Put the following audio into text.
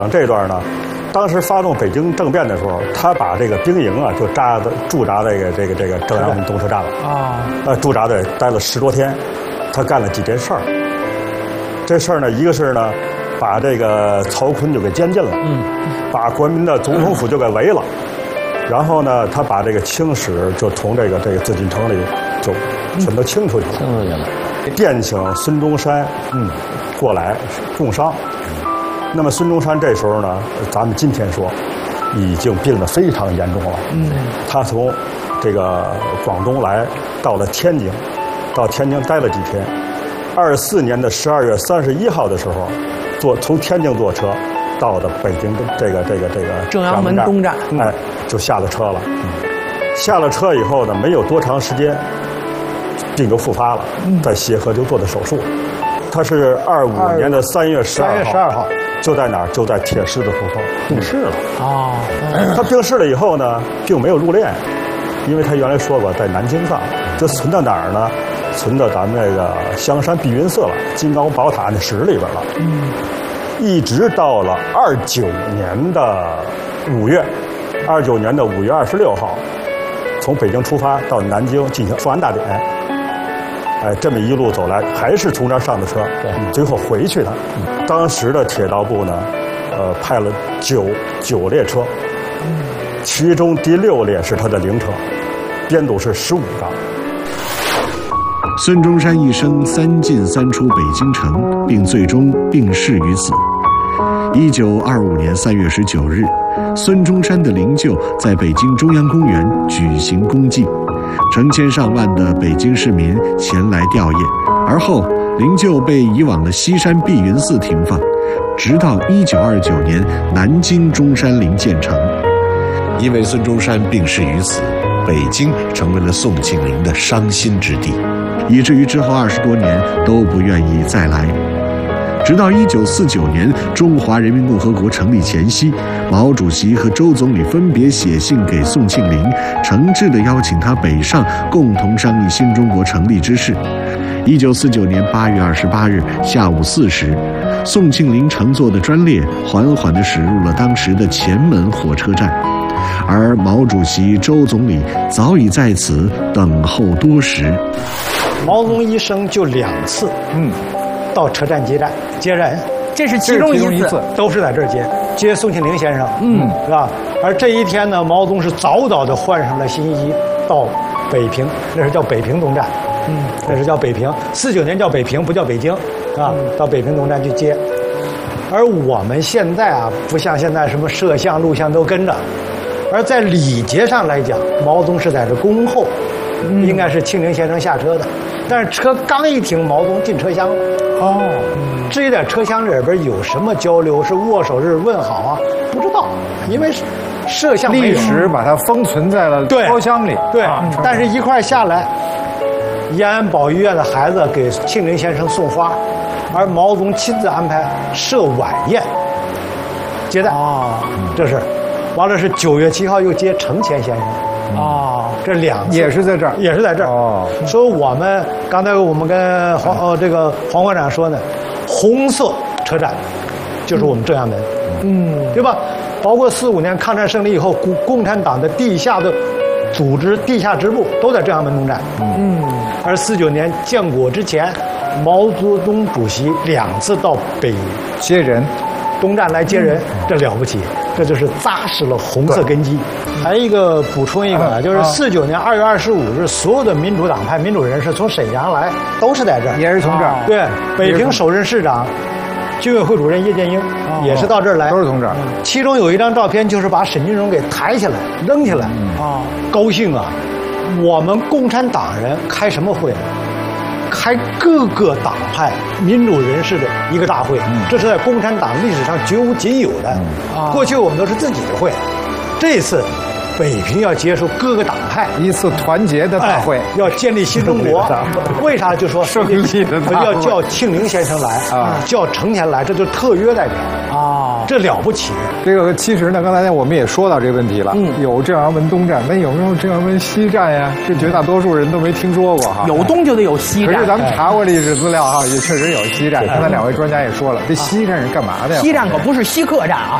这段呢，当时发动北京政变的时候，他把这个兵营啊就驻扎这个正阳门东车站了啊，驻扎的待了10多天，他干了几件事儿。这事儿呢，一个是呢，把这个曹锟就给监禁了，把国民的总统府就给围了，然后呢，他把这个清使就从这个紫禁城里就全都清出去了，电请孙中山过来共商。那么孙中山这时候呢，咱们今天说，已经病得非常严重了。他从这个广东来到了天津，到天津待了几天。24年的12月31号的时候，从天津坐车到的北京的这个正阳门东站， 就下了车了。下了车以后呢，没有多长时间，病就复发了，在协和就做的手术。他是25年的3月12号。就在哪儿？就在铁狮子胡同病逝了。他病逝了以后呢，并没有入殓，因为他原来说过在南京葬，就存到哪儿呢？存到咱们这个香山碧云寺了，金刚宝塔那室里边了。一直到了29年的5月，29年的5月26号，从北京出发到南京进行复安大典。这么一路走来，还是从这儿上的车，最后回去的。当时的铁道部呢，派了9列车，其中第6列是他的灵车，编组是15杠。 孙中山一生3进3出北京城，并最终病逝于此。1925年3月19日，孙中山的灵柩在北京中央公园举行公祭，成千上万的北京市民前来吊唁，而后灵柩被移往了西山碧云寺停放，直到1929年南京中山陵建成。因为孙中山病逝于此，北京成为了宋庆龄的伤心之地，以至于之后20多年都不愿意再来。直到1949年中华人民共和国成立前夕，毛主席和周总理分别写信给宋庆龄，诚挚地邀请他北上，共同商议新中国成立之事。1949年8月28日下午4时，宋庆龄乘坐的专列缓缓地驶入了当时的前门火车站，而毛主席、周总理早已在此等候多时。 毛泽东一生就2次，到车站接人， 这是其中一次， 都是在这儿接宋庆龄先生，是吧？而这一天呢，毛泽东是早早的换上了新衣，到北平，那是叫北平东站，那是叫北平。49年叫北平，不叫北京，啊，到北平东站去接。而我们现在啊，不像现在什么摄像、录像都跟着，而在礼节上来讲，毛泽东是在这恭候，应该是庆龄先生下车的。但是车刚一停，毛泽东进车厢了。至于在车厢里边有什么交流，是握手是问好啊，不知道，因为摄像历史把它封存在了车厢里。 对，但是一块下来，延安保育院的孩子给庆龄先生送花，而毛泽东亲自安排设晚宴接待。这是，完了是9月7号又接程前先生。这2次也是在这儿， 也是在这儿。所以我们刚才我们跟黄馆长说呢，红色车站就是我们正阳门，对吧？包括45年抗战胜利以后，共产党的地下的组织、地下支部都在正阳门东站。而49年建国之前，毛泽东主席2次到北接人。 东站来接人，这了不起，这就是扎实了红色根基。还有一个补充一个，就是49年2月25日，所有的民主党派、民主人士从沈阳来，都是在这儿， 也是从这儿。 对，北平首任市长、军委会主任叶剑英也是到这儿来， 都是从这儿。 其中有一张照片，就是把沈金荣给抬起来、扔起来，高兴啊！我们共产党人开什么会？开各个党派民主人士的一个大会，这是在共产党历史上绝无仅有的。过去我们都是自己的会，这一次北平要接受各个党派一次团结的大会， 要建立新中国。为啥就说胜利的大会要叫庆龄先生来啊，叫成田来，这就是特约代表啊，这了不起。 这个其实呢，刚才我们也说到这个问题了，有正阳门东站，那有没有正阳门西站呀？这绝大多数人都没听说过哈。 有东就得有西站。 可是咱们查过历史资料哈，也确实有西站。刚才两位专家也说了，这西站是干嘛的呀？ 西站可不是西客站啊。